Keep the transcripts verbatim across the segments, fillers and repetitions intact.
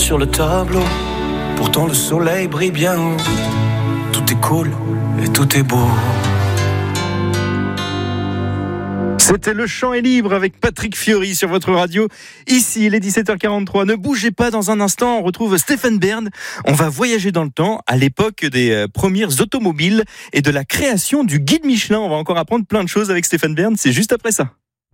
sur le tableau. Pourtant le soleil brille bien haut. Tout est cool et tout est beau. C'était Le Chant est libre avec Patrick Fiori sur votre radio. Ici, il est dix-sept heures quarante-trois. Ne bougez pas, dans un instant, on retrouve Stéphane Bern. On va voyager dans le temps, à l'époque des premières automobiles et de la création du guide Michelin. On va encore apprendre plein de choses avec Stéphane Bern. C'est juste après ça.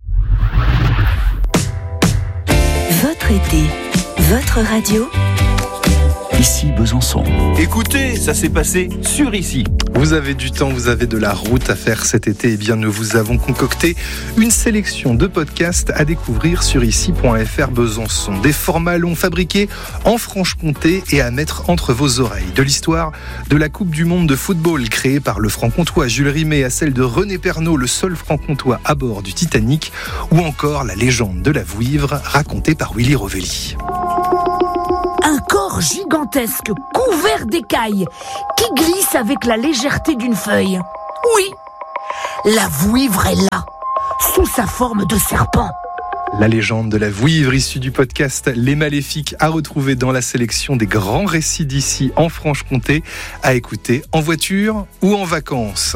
Votre été, votre radio. Ici Besançon. Écoutez, ça s'est passé sur Ici. Vous avez du temps, vous avez de la route à faire cet été. Eh bien, nous vous avons concocté une sélection de podcasts à découvrir sur ici point f r Besançon. Des formats longs fabriqués en Franche-Comté et à mettre entre vos oreilles. De l'histoire de la Coupe du Monde de football créée par le franc-comtois Jules Rimet à celle de René Pernot, le seul franc-comtois à bord du Titanic, ou encore la légende de la Vouivre racontée par Willy Rovelli. Un corps gigantesque, couvert d'écailles, qui glisse avec la légèreté d'une feuille. Oui, la Vouivre est là, sous sa forme de serpent. La légende de la Vouivre, issue du podcast Les Maléfiques, à retrouver dans la sélection des grands récits d'ici en Franche-Comté, à écouter en voiture ou en vacances.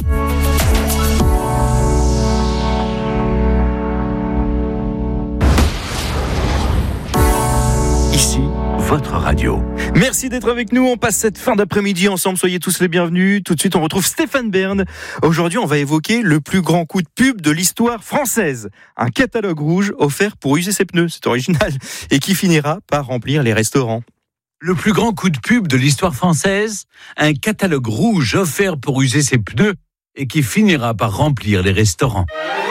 Ici, votre radio. Merci d'être avec nous. On passe cette fin d'après-midi ensemble. Soyez tous les bienvenus. Tout de suite, on retrouve Stéphane Bern. Aujourd'hui, on va évoquer le plus grand coup de pub de l'histoire française. Un catalogue rouge offert pour user ses pneus. C'est original. Et qui finira par remplir les restaurants. Le plus grand coup de pub de l'histoire française, un catalogue rouge offert pour user ses pneus et qui finira par remplir les restaurants.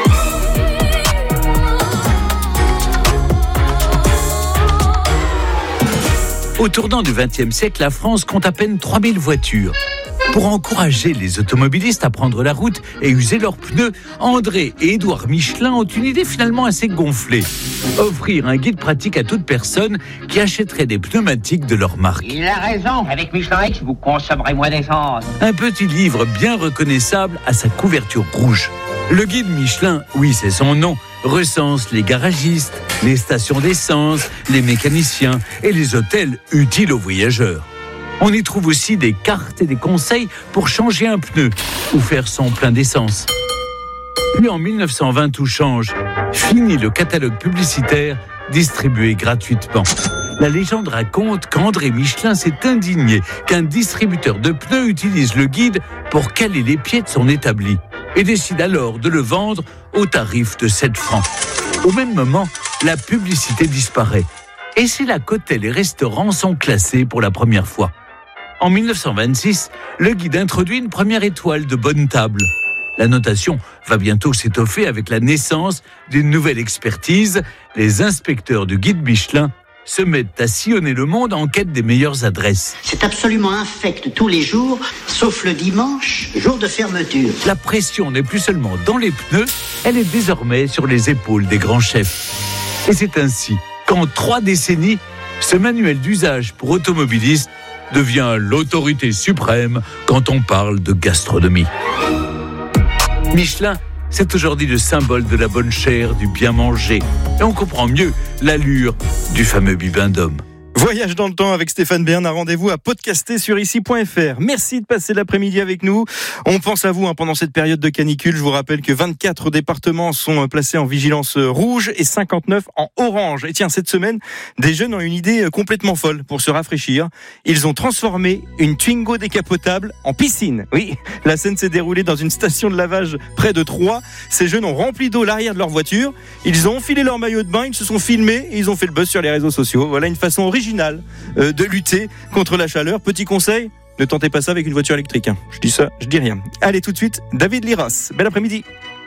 Au tournant du vingtième siècle, la France compte à peine trois mille voitures. Pour encourager les automobilistes à prendre la route et user leurs pneus, André et Édouard Michelin ont une idée finalement assez gonflée. Offrir un guide pratique à toute personne qui achèterait des pneumatiques de leur marque. Il a raison, avec Michelin X, vous consommerez moins d'essence. Un petit livre bien reconnaissable à sa couverture rouge. Le guide Michelin, oui c'est son nom, recense les garagistes, les stations d'essence, les mécaniciens et les hôtels utiles aux voyageurs. On y trouve aussi des cartes et des conseils pour changer un pneu ou faire son plein d'essence. Puis en dix-neuf cent vingt, tout change. Fini le catalogue publicitaire distribué gratuitement. La légende raconte qu'André Michelin s'est indigné qu'un distributeur de pneus utilise le guide pour caler les pieds de son établi et décide alors de le vendre au tarif de sept francs. Au même moment, la publicité disparaît. Et c'est là qu'hôtels et restaurants sont classés pour la première fois. En dix-neuf cent vingt-six, le guide introduit une première étoile de bonne table. La notation va bientôt s'étoffer avec la naissance d'une nouvelle expertise. Les inspecteurs du guide Michelin se mettent à sillonner le monde en quête des meilleures adresses. C'est absolument infect tous les jours, sauf le dimanche, jour de fermeture. La pression n'est plus seulement dans les pneus, elle est désormais sur les épaules des grands chefs. Et c'est ainsi qu'en trois décennies, ce manuel d'usage pour automobilistes devient l'autorité suprême quand on parle de gastronomie. Michelin, c'est aujourd'hui le symbole de la bonne chère, du bien manger. Et on comprend mieux l'allure du fameux bibendum. Voyage dans le temps avec Stéphane Bern, un rendez-vous à podcaster sur ici point f r. Merci de passer l'après-midi avec nous. On pense à vous hein, pendant cette période de canicule. Je vous rappelle que vingt-quatre départements sont placés en vigilance rouge et cinquante-neuf en orange. Et tiens, cette semaine, des jeunes ont une idée complètement folle pour se rafraîchir. Ils ont transformé une Twingo décapotable en piscine. Oui, la scène s'est déroulée dans une station de lavage près de Troyes. Ces jeunes ont rempli d'eau l'arrière de leur voiture. Ils ont enfilé leur maillot de bain, ils se sont filmés et ils ont fait le buzz sur les réseaux sociaux. Voilà une façon originale de lutter contre la chaleur. Petit conseil, ne tentez pas ça avec une voiture électrique. Je dis ça, je dis rien. Allez tout de suite, David Liras. Bel après-midi.